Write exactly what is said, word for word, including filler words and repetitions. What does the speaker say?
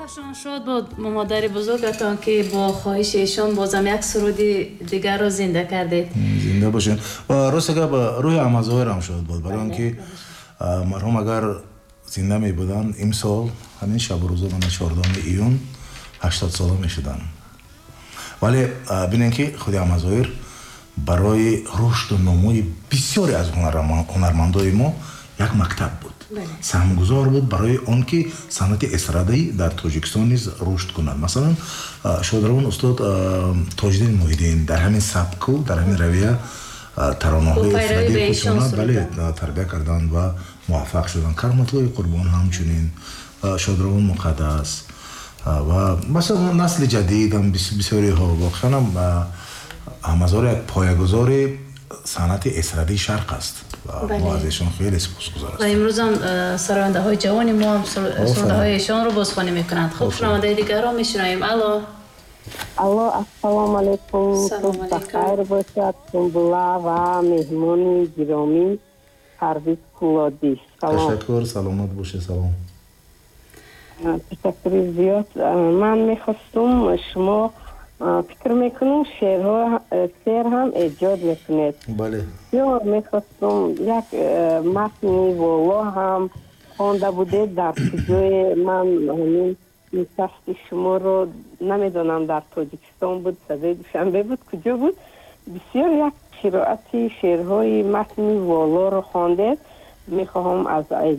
Шабашон шод буд мамодари бузургатон ки бо хоҳиши эшон бозам як суруди дигарро зинда кардед. Зинда бошен. Ва рост гап рӯҳи Амазоҳирам шод буд, барои он ки марҳум агар зинда мебуданд имсол ҳамин шабу рӯза мана чордуҳуми июн ҳаштод сола мешуданд. Вале бинен ки худи Амазоҳир барои рушду номӯи бисёре аз ҳунармандои мо як мактаб буд. Саҳмгузор буд барои он ки санъати эстрадӣ дар Тоҷикистон низ рушд кунад. Масалан, шодравон устод Тоҷиддин Муҳиддин дар ҳамин сабку, дар ҳамин равия таронаҳои эстрадии худшона бале тарбия карданд ва муваффақ шуданд. Кароматлои Қурбон ҳамчунин, Шодравон Муқаддас ва масалан насли ҷадид ҳам бисёриҳо воқеан Амазоҳир як поягузори санъати эстрадии Шарқ аст. мо аз эшон хеле сипосгузор ҳастем. ва имрӯз ҳам сарояндаҳои ҷавони мо ҳам сарояндаҳои эшонро бозхонӣ мекунанд. Хуб, шунавандаи дигарро мешунавем. Алло. Алло, ассалому алайкум. Салом алайкум. Хайр бошад Сумбула ва меҳмони гиромӣ Парвиз Кулодӣ. Салом. Ташаккур, саломат бошед. Салом. Ташаккури зиёд. Ман мехостум шумо фикр мекунам шеърҳо шеър ҳам эҷод мекунед. Бале. Ё мехостум як матни воло ҳам хонда будед дар куҷое. Ман ҳамин нишасти шуморо намедонам дар Тоҷикистон буд, садаи Душанбе буд, куҷо буд. Бисёр як қироати шеърҳои матни волоро хондед. Мехоҳам аз